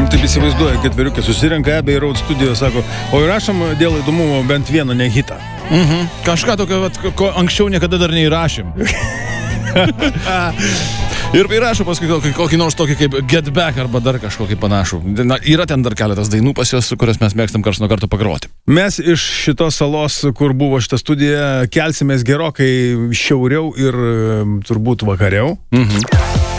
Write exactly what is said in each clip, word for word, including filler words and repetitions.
Taip įsivaizduoja, kad vyriukė susirenka Abbey Road studijoje, sako, o įrašom dėl įdomumo bent vieną ne hitą. Mhm. Kažką tokio, vat, ko anksčiau niekada dar neįrašėm. Ir įrašo paskui kokį, kokį nors tokį kaip Get Back arba dar kažkokį panašų. Na, yra ten dar keletas dainų pas jos, kurias mes mėgstam karts nuo karto pagroti. Mes iš šitos salos, kur buvo šita studija, kelsimės gerokai šiauriau ir turbūt vakariau. Mhm.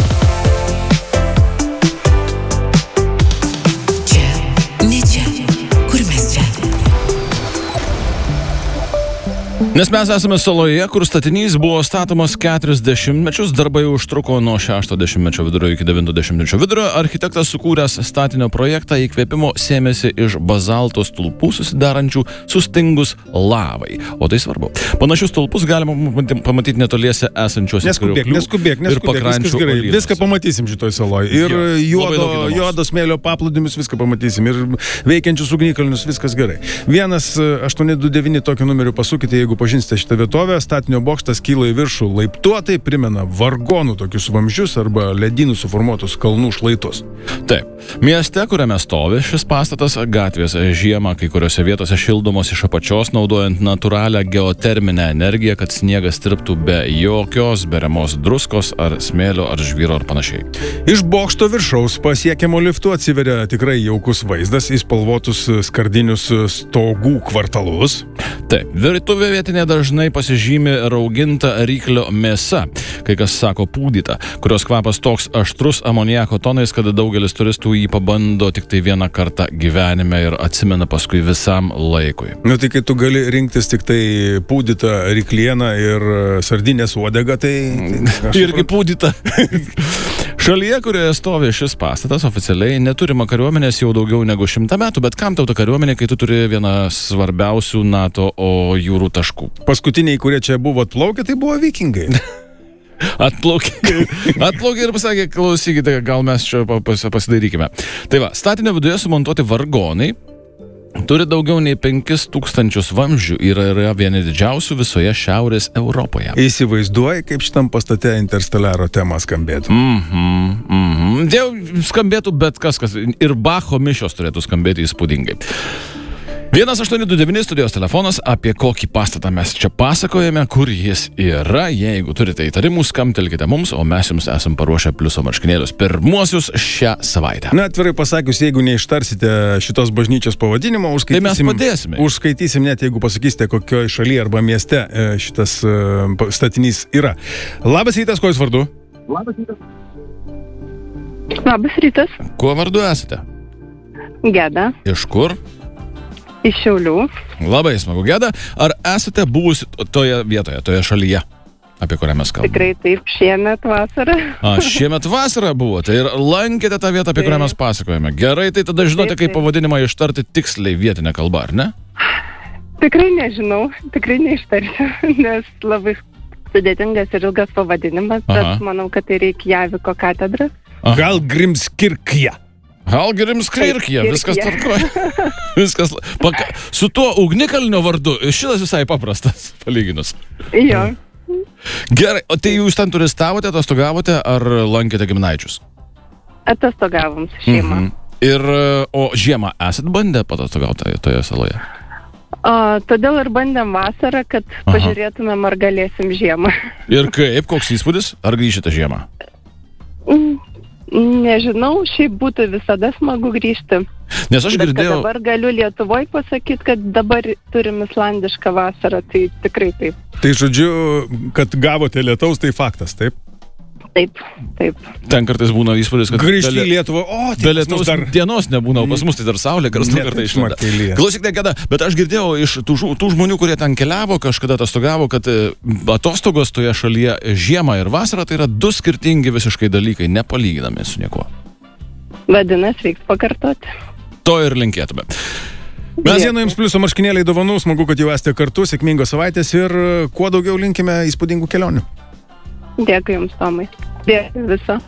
Nes mes esame saloje, kur statinys buvo statomas keturis dešimtmečius, darbai užtruko nuo šešto dešimtmečio vidurio iki devinto dešimtmečio vidurio. Architektas sukūręs statinio projektą įkvėpimo sėmėsi iš bazalto stulpų susidarančių sustingus lavai. O tai svarbu. Panašius stulpus galima pamatyti netoliese esančiuose neskubėk, neskubėk, neskubėk, ir pakrančių viskas gerai. olynose. Viską pamatysim šitoj saloje. Ir Jo, juodo, juodo smėlio paplūdimius viską pamatysim. Ir veikiančius ugnikalnius viskas gerai. vienas aštuoni du devyni tokiu numeriu pasukite, jeigu pažinsite šitą vietovę. Statinio bokštas kyla į viršų laiptuotai, primena vargonų tokius vamzdžius arba ledynų suformuotus kalnų šlaitus. Taip. Mieste, kuriame stovi šis pastatas, gatvės žiemą kai kuriuose vietose šildomos iš apačios, naudojant natūralią geoterminę energiją, kad sniegas tirptų be jokios beriamos druskos ar smėlio ar žvyro ar panašiai. Iš bokšto viršaus pasiekiamo liftu atsiveria tikrai jaukus vaizdas į spalvotus skardinius stogų kvartalus. Taip, virtuvė vietinė dažnai pasižymi rauginta ryklio mėsa, kai kas sako pūdyta, kurios kvapas toks aštrus amoniako tonais, kad daugelis turistų jį pabando tik tai vieną kartą gyvenime ir atsimena paskui visam laikui. Nu tai kai tu gali rinktis tik tai pūdytą ryklieną ir sardinės uodegą, tai... tai Irgi pūdyta. Šalyje, kurioje stovi šis pastatas, oficialiai neturima kariuomenės jau daugiau negu šimtą metų, bet kam tau ta kariuomenė, kai tu turi vieną svarbiausių NATO o jūrų taškų? Paskutiniai, kurie čia buvo atplaukę, tai buvo vikingai. Atplaukė, atplaukė ir pasakė, klausykite, gal mes čia pas, pasidarykime. Tai va, statinio viduje sumontuoti vargonai turi daugiau nei penkis tūkstančius vamzdžių ir yra vieni didžiausių visoje Šiaurės Europoje. Įsivaizduoji, kaip šitam pastate Interstellaro tema skambėtų. Mhm, mhm. Jau skambėtų bet kas, kas ir Bacho mišios turėtų skambėti įspūdingai. vienas aštuoni du devyni studijos telefonas, apie kokį pastatą mes čia pasakojame, kur jis yra. Jeigu turite įtarimų, skambtelkite mums, o mes jums esam paruošę pliuso marškinėlius pirmuosius šią savaitę. Na, atvirai pasakius, jeigu neištarsite šitos bažnyčios pavadinimo, tai mes užskaitysim, padėsime. Užskaitysim net, jeigu pasakysite, kokioje šalyje arba mieste šitas statinys yra. Labas rytas, kuo jūs vardu? Labas rytas. Labas rytas. Kuo vardu esate? Geda. Iš kur? Iš Šiaulių. Labai smagu, Geda. Ar esate buvusi toje vietoje, toje šalyje, apie kurią mes kalbame? Tikrai taip, šiemet vasarą. A, šiemet vasarą buvote ir lankėte tą vietą, apie kurią mes pasakojame. Gerai, tai tada žinote, kaip pavadinimą ištarti tiksliai vietinę kalbą, ar ne? Tikrai nežinau, tikrai neištarsiu, nes labai sudėtingas ir ilgas pavadinimas, bet Aha. manau, kad tai Reikjaviko katedra. Gal Grimskirkja. Gal Grimskirkja, viskas tvarkoja. Viskas. Paka... Su tuo ugnikalnio vardu šitas visai paprastas, palyginus. Jo. Gerai, o tai jūs ten turistavote, atostogavote ar lankėte giminaičius? Atostogavom su šeima. Mhm. Ir, o žiemą esat bandę patostogauti toje saloje? O, todėl ir bandėm vasarą, kad Aha. pažiūrėtumėm, ar galėsim žiemą. Ir kaip, koks įspūdis? Ar grįžite žiemą? Nežinau, šiaip būtų visada smagu grįžti. Nes aš Bet girdėjau... dabar galiu Lietuvoje pasakyti, kad dabar turim islandišką vasarą, tai tikrai taip. Tai žodžiu, kad gavote lietaus, tai faktas, taip? Taip, taip. Ten kartais būna įspūdis, kad... Grįžti į Lietuvą, o, Be tai lietaus dar... dienos nebūna, o pas mus tai dar saulė karts nuo karto išlenda. Klausykite, Geda, bet aš girdėjau iš tų, tų žmonių, kurie ten keliavo, kažkada atostogavo, kad atostogos toje šalyje žiemą ir vasarą tai yra du skirtingi visiškai dalykai, nepalyginami su niekuo. Vadinasi, reiks pakartoti. To ir linkėtume. Mes vienu jums pliuso marškinėliai dovanų, smagu, kad jau esate kartu, sėkmingos savaitės ir kuo daugiau linkime įspūdingų kelionių. Dėkui jums, Tomai. Dėkui viso.